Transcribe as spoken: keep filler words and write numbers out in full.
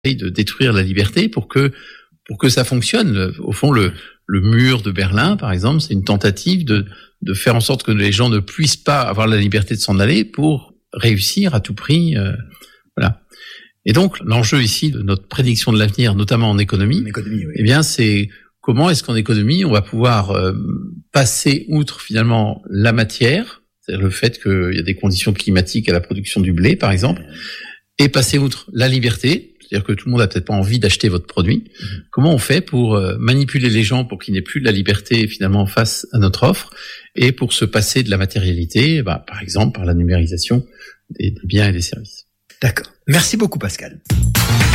de détruire la liberté pour que pour que ça fonctionne. Au fond, le le mur de Berlin, par exemple, c'est une tentative de de faire en sorte que les gens ne puissent pas avoir la liberté de s'en aller pour réussir à tout prix. Euh, voilà. Et donc, l'enjeu ici de notre prédiction de l'avenir, notamment en économie, En économie, oui. eh bien, c'est comment est-ce qu'en économie, on va pouvoir euh, passer outre finalement la matière, c'est-à-dire le fait qu'il y a des conditions climatiques à la production du blé, par exemple, et passer outre la liberté, c'est-à-dire que tout le monde a peut-être pas envie d'acheter votre produit. Mmh. Comment on fait pour euh, manipuler les gens pour qu'il n'y ait plus de la liberté finalement face à notre offre, et pour se passer de la matérialité, bah, par exemple par la numérisation des, des biens et des services. D'accord. Merci beaucoup, Pascal.